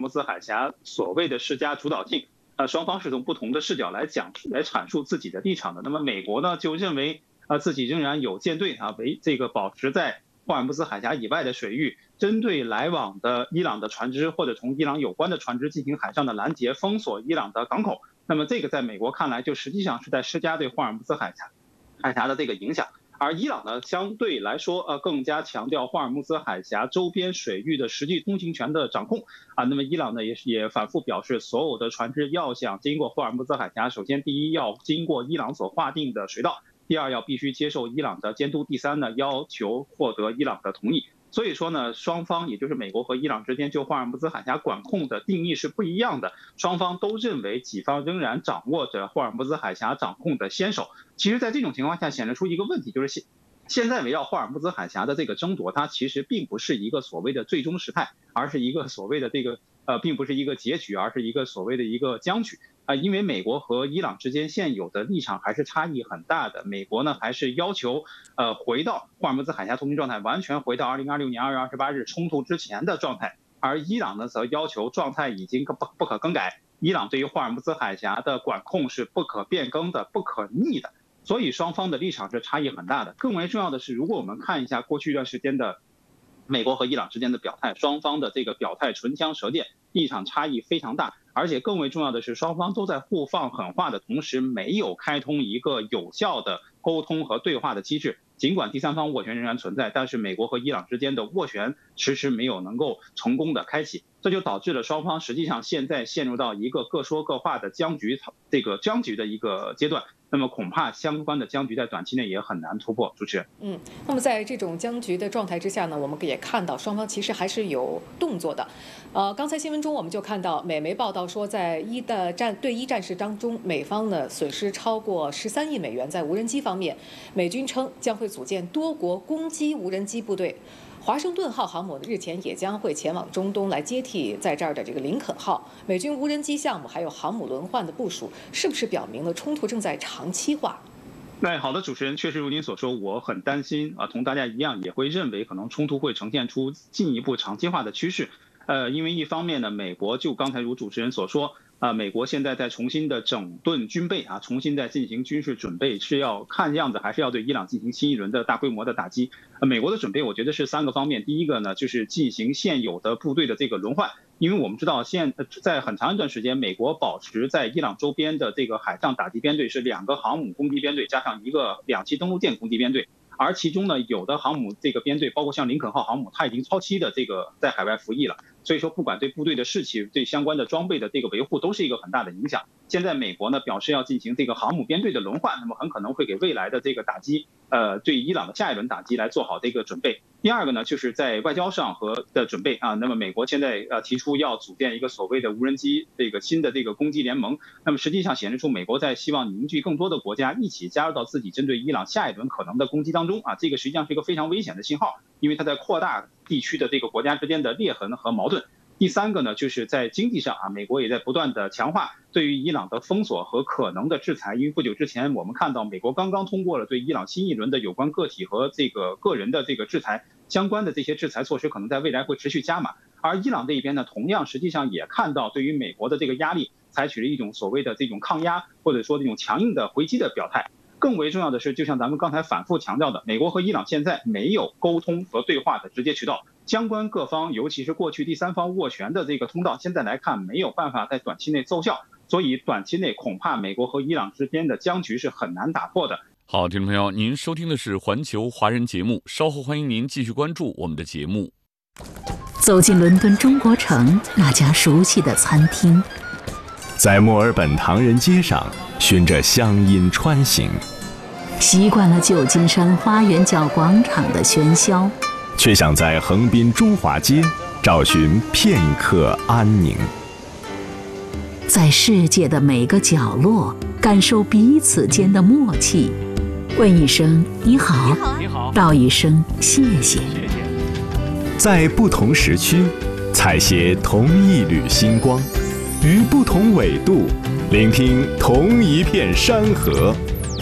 兹海峡所谓的施加主导性。双方是从不同的视角来阐述自己的立场的。那么美国呢就认为自己仍然有舰队保持在霍尔木兹海峡以外的水域，针对来往的伊朗的船只或者同伊朗有关的船只进行海上的拦截，封锁伊朗的港口。那么这个在美国看来就实际上是在施加对霍尔木兹海峡的这个影响。而伊朗呢，相对来说，更加强调霍尔木兹海峡周边水域的实际通行权的掌控那么伊朗呢也反复表示，所有的船只要想经过霍尔木兹海峡，首先第一要经过伊朗所划定的水道，第二要必须接受伊朗的监督，第三呢要求获得伊朗的同意。所以说呢，双方也就是美国和伊朗之间就霍尔木兹海峡管控的定义是不一样的，双方都认为己方仍然掌握着霍尔木兹海峡掌控的先手。其实在这种情况下显示出一个问题，就是现在围绕霍尔木兹海峡的这个争夺，它其实并不是一个所谓的最终时态，而是一个所谓的并不是一个结局，而是一个所谓的一个僵局因为美国和伊朗之间现有的立场还是差异很大的。美国呢还是要求回到霍尔木兹海峡通行状态，完全回到2026年2月28日冲突之前的状态，而伊朗呢则要求状态已经不可更改，伊朗对于霍尔木兹海峡的管控是不可变更的、不可逆的。所以双方的立场是差异很大的。更为重要的是，如果我们看一下过去一段时间的美国和伊朗之间的表态，双方的这个表态唇枪舌剑，立场差异非常大。而且更为重要的是，双方都在互放狠话的同时，没有开通一个有效的沟通和对话的机制。尽管第三方斡旋仍然存在，但是美国和伊朗之间的斡旋迟迟没有能够成功的开启，这就导致了双方实际上现在陷入到一个各说各话的僵局的一个阶段。那么恐怕相关的僵局在短期内也很难突破。主持人， 那么在这种僵局的状态之下呢，我们也看到双方其实还是有动作的。刚才新闻中我们就看到美媒报道说，在对伊战事当中，美方呢损失超过13亿美元。在无人机方面，美军称将会组建多国攻击无人机部队。华盛顿号航母日前也将会前往中东来接替在这儿的这个林肯号。美军无人机项目还有航母轮换的部署，是不是表明了冲突正在长期化？ 好的，主持人，确实如您所说，我很担心同大家一样也会认为可能冲突会呈现出进一步长期化的趋势。因为一方面呢，美国就刚才如主持人所说，美国现在在重新的整顿军备重新在进行军事准备，是要看样子还是要对伊朗进行新一轮的大规模的打击。美国的准备我觉得是3个方面。第一个呢，就是进行现有的部队的这个轮换，因为我们知道在很长一段时间，美国保持在伊朗周边的这个海上打击编队是2个航母攻击编队加上1个2栖登陆舰攻击编队。而其中呢，有的航母这个编队，包括像林肯号航母，它已经超期的这个在海外服役了。所以说，不管对部队的士气、对相关的装备的这个维护，都是一个很大的影响。现在美国呢表示要进行这个航母编队的轮换，那么很可能会给未来的这个打击，对伊朗的下一轮打击来做好这个准备。第二个呢，就是在外交上的准备那么美国现在提出要组建一个所谓的无人机这个新的这个攻击联盟，那么实际上显示出美国在希望凝聚更多的国家一起加入到自己针对伊朗下一轮可能的攻击当中这个实际上是一个非常危险的信号，因为它在扩大地区的这个国家之间的裂痕和矛盾。第三个呢，就是在经济上美国也在不断的强化对于伊朗的封锁和可能的制裁。因为不久之前我们看到美国刚刚通过了对伊朗新一轮的有关个体和这个个人的这个制裁，相关的这些制裁措施可能在未来会持续加码。而伊朗这一边呢，同样实际上也看到对于美国的这个压力，采取了一种所谓的这种抗压或者说这种强硬的回击的表态。更为重要的是，就像咱们刚才反复强调的，美国和伊朗现在没有沟通和对话的直接渠道，相关各方尤其是过去第三方斡旋的这个通道，现在来看没有办法在短期内奏效，所以短期内恐怕美国和伊朗之间的僵局是很难打破的。 好，听众朋友，您收听的是环球华人节目，稍后欢迎您继续关注我们的节目。 走进伦敦中国城那家熟悉的餐厅， 在墨尔本唐人街上循着乡音穿行， 习惯了旧金山花园角广场的喧嚣， 却想在横滨中华街找寻片刻安宁。 在世界的每个角落感受彼此间的默契，问一声你好，道一声谢谢。 在不同时区采撷同一缕星光，于不同纬度聆听同一片山河。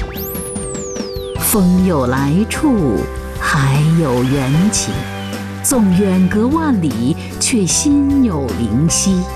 风有来处，海有缘起，纵远隔万里，却心有灵犀。